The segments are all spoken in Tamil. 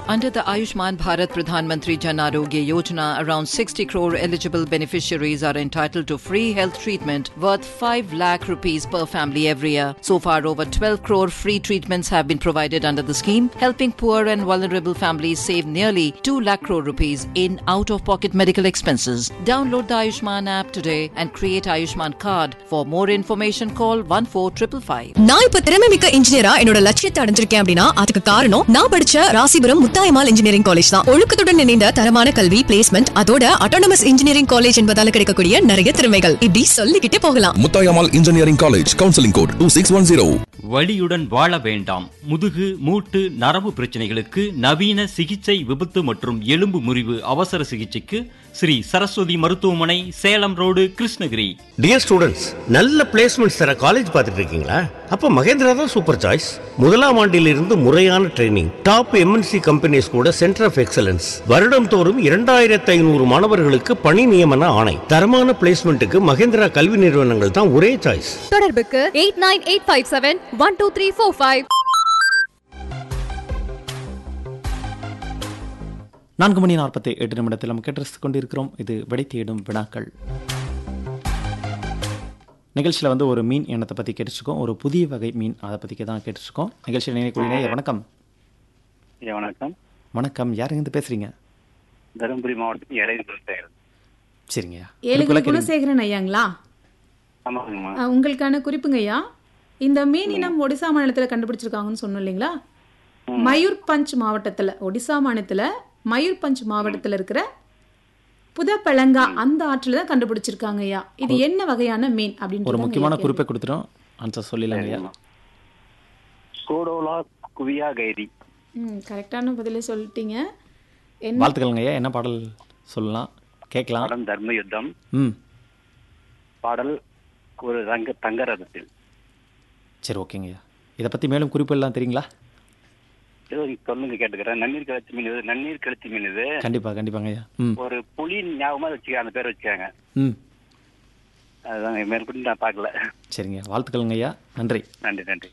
Under the Ayushman Bharat Pradhan Mantri Jan Arogya Yojana, around 60 crore eligible beneficiaries are entitled to free health treatment worth 5 lakh rupees per family every year. So far, over 12 crore free treatments have been provided under the scheme, helping poor and vulnerable families save nearly 2 lakh crore rupees in out-of-pocket medical expenses. Download the Ayushman app today and create Ayushman card. For more information, call 14555. நான் இப்ப திறமைமிக்க இன்ஜினியரா என்னோட லட்சியத்தை அடைஞ்சிருக்கேன் அப்படின்னா அதுக்கு காரணம் நான் படிச்ச ராசிபுரம் முத்தாயம்மாள் இன்ஜினியரிங் காலேஜ் தான். ஒழுக்கத்துடன் இணைந்த தரமான கல்வி, பிளேஸ்மெண்ட், அதோட அட்டானமஸ் இன்ஜினியரிங் காலேஜ் என்பதால கிடைக்கக்கூடிய நிறைய திறமைகள் இப்படி சொல்லிக்கிட்டே போகலாம். Muthayammal engineering college, counselling code 2610. வலியுடன் வாழ வேண்டாம். முதுகு, மூட்டு, நரம்பு பிரச்சனைகளுக்கு நவீன சிகிச்சை, விபத்து மற்றும் எலும்பு முறிவு அவசர சிகிச்சைக்கு ஸ்ரீ சரஸ்வதி மருத்துவமனை, Salem road, Krishnagiri. Dear students, நல்ல பிளேஸ்மெண்ட்ஸ் தர காலேஜ் பார்த்துட்டு இருக்கீங்களா? அப்ப மகேந்திரா தான் சூப்பர் சாய்ஸ். முதலாம் ஆண்டிலிருந்து முறையான ட்ரைனிங், டாப் எம்என்சி கம்பெனிஸ் கூட சென்டர் ஆஃப் எக்ஸலன்ஸ், வருடம் தோறும் 2500 மாணவர்களுக்கு பணி நியமன ஆணை. தரமான பிளேஸ்மெண்ட்டுக்கு மகேந்திரா கல்வி நிறுவனங்கள் தான் ஒரே சாய்ஸ். தொடர்புக்கு 8985712345. 4:48 நம்ம கேட்டு கொண்டிருக்கிறோம். இது விடை தேடும் வினாக்கள் நிகழ்ச்சியில் ஒரு மீன் இனத்தை பற்றி கேட்டுருக்கோம். ஒரு புதிய வகை மீன், அதை பற்றி தான் கேட்டுருக்கோம். நிகழ்ச்சியில் நினைக்கூடிய வணக்கம். வணக்கம். வணக்கம், யாருங்க பேசுறீங்க? தருமபுரி மாவட்டம் எடையூர். சரிங்க, குலசேகரன் ஐயாங்களா? உங்களுக்கான குறிப்புங்க ஐயா. இந்த மீன் இனம் ஒடிசா மாநிலத்தில் கண்டுபிடிச்சிருக்காங்கன்னு சொன்னோம் இல்லைங்களா? மயூர்பஞ்ச் மாவட்டத்தில், ஒடிசா மாநிலத்தில் மயூர்பஞ்ச் மாவட்டத்தில் இருக்கிற புதப்பழங்கா அந்த ஆற்றில் தான் கண்டுபிடிச்சிருக்காங்க ஐயா. இது என்ன வகையான மீன் அப்படின்னு ஒரு முக்கியமான குறிப்பை கொடுத்துரும். ஆன்சர் சொல்லலாங்க ஐயா. சூடோலா குவியா கைரி. கரெக்டான பதிலே சொல்லிட்டீங்க. வாழ்த்துக்கள்ங்க ஐயா. என்ன பாடல் சொல்லலாம், கேட்கலாம்? பாடல் தர்ம யுத்தம். பாடல் ஒரு தங்கரதத்தில். சரி, ஓகேங்க ஐயா. இதை பற்றி மேலும் குறிப்பு எல்லாம் தெரியுங்களா? சொல்லுங்க, கேட்டுக்கிறேன். நன்னீர் கழுத்தி மீன் இது. கண்டிப்பாங்க ஐயா. ஒரு புலி ஞாபகமா வச்சுக்க, அந்த பேர் வச்சுக்காங்க. அதுதான் மேற்கொண்டு நான் பார்க்கல. சரிங்க, வாழ்த்துக்கள்ங்க ஐயா. நன்றி. நன்றி.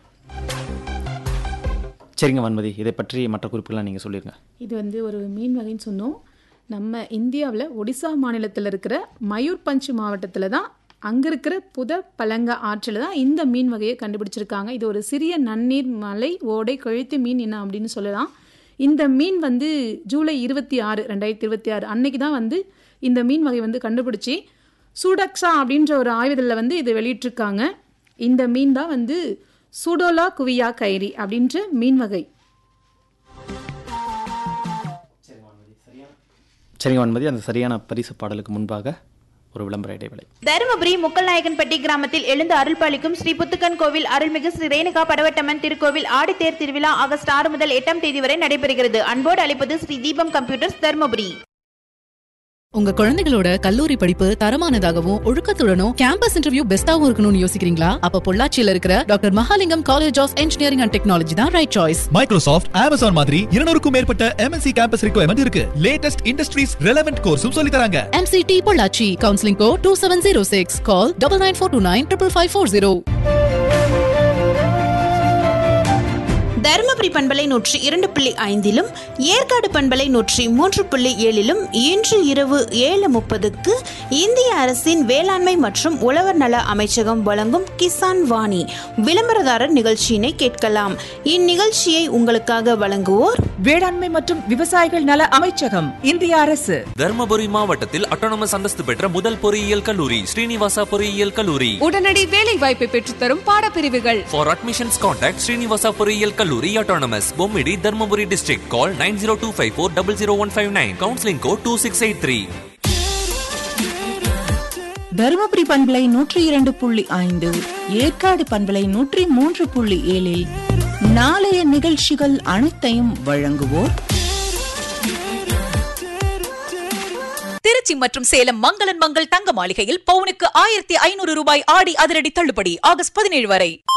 சரிங்க வன்மதி, இதை பற்றி மற்ற குறிப்புகள்லாம் நீங்கள் சொல்லிடுங்க. இது ஒரு மீன் வகைன்னு சொன்னோம். நம்ம இந்தியாவில் ஒடிசா மாநிலத்தில் இருக்கிற மயூர்பஞ்ச் மாவட்டத்தில் தான், அங்கே இருக்கிற புதப்பழங்கா ஆற்றில் தான் இந்த மீன் வகையை கண்டுபிடிச்சிருக்காங்க. இது ஒரு சிறிய நன்னீர் மலை ஓடை கழுத்து மீன் என்ன அப்படின்னு சொல்லலாம். இந்த மீன் ஜூலை 26, 2026 அன்னைக்கு தான் இந்த மீன் வகை கண்டுபிடிச்சி சூடக்ஸா அப்படின்ற ஒரு ஆய்வுதலில் இது வெளியிட்டிருக்காங்க. இந்த மீன் தான் சூடோலா குவியா கைரி அப்படின்ற மீன் வகை. சரிங்க வன்மதி, அந்த சரியான பரிசு பாடலுக்கு முன்பாக ஒரு விளம்பர இடைவேளை. தருமபுரி முக்கல்நாயக்கன்பட்டி கிராமத்தில் எழுந்து அருள்பாலிக்கும் ஸ்ரீ புத்துக்கன் கோவில் அருள்மிகு ஸ்ரீ ரேணுகா படவட்டம்மன் திருக்கோவில் ஆடித்தேர் திருவிழா ஆகஸ்ட் 6 முதல் 8ஆம் தேதி வரை நடைபெறுகிறது. அன்போடு அழைப்பது ஸ்ரீ தீபம் கம்ப்யூட்டர்ஸ், தருமபுரி. உங்க குழந்தைகளோட கல்லூரி படிப்பு தரமானதாகவும் ஒழுக்கத்துடனும் கேம்பஸ் இன்டர்வியூ பெஸ்டாவும் இருக்கணும்னு யோசிக்கிறீங்களா? அப்ப பொள்ளாச்சியில இருக்கிற doctor Mahalingam college of engineering and technology தான் ரைட் சாய்ஸ். மைக்ரோசாஃப்ட், அமேசான் மாதிரி 200க்கும் மேற்பட்ட MNC கேம்பஸ் ரிக்வயர்மெண்ட் இருக்கு. லேட்டஸ்ட் இண்டஸ்ட்ரீஸ் ரெலவென்ட் கோர்ஸும் சொல்லி தராங்க. MCT பொள்ளாச்சி. Counselling code 2706. கால் 9942955540. தருமபுரி பண்பலை 102.5 ஏற்காடு பண்பலை 103.7 இன்று இரவு 7:30 இந்திய அரசின் வேளாண்மை மற்றும் உழவர் நல அமைச்சகம் வழங்கும் கிசான் வாணி விளம்பரதாரர் நிகழ்ச்சியினை கேட்கலாம். இந்நிகழ்ச்சியை உங்களுக்காக வழங்குவோர் வேளாண்மை மற்றும் விவசாயிகள் நல அமைச்சகம், இந்திய அரசு. தருமபுரி மாவட்டத்தில் அட்டானமஸ் அந்தஸ்து பெற்ற முதல் பொறியியல் கல்லூரி ஸ்ரீனிவாசா பொறியியல் கல்லூரி. உடனடி வேலை வாய்ப்பை பெற்றுத்தரும் பாடப்பிரிவுகள். For admissions contact ஸ்ரீனிவாசா பொறியியல் கல்லூரி autonomous Bommidi Dharmapuri district. call 9025400159. counseling code 2683. Dharmapuri பண்பலை 102.5 ஏற்காடு பண்பலை 103.7 நாளைய நிகழ்ச்சிகள் அனைத்தையும் வழங்குவோர் திருச்சி மற்றும் சேலம் மங்களன் மங்கள் தங்க மாளிகையில் பவுனுக்கு 1500 ரூபாய் ஆடி அதிரடி தள்ளுபடி ஆகஸ்ட் 17 வரை.